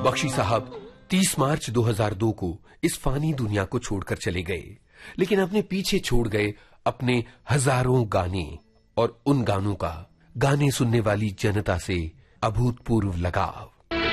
बख्शी साहब 30 मार्च 2002 को इस फानी दुनिया को छोड़कर चले गए, लेकिन अपने पीछे छोड़ गए अपने हजारों गाने और उन गानों का गाने सुनने वाली जनता से अभूतपूर्व लगाव।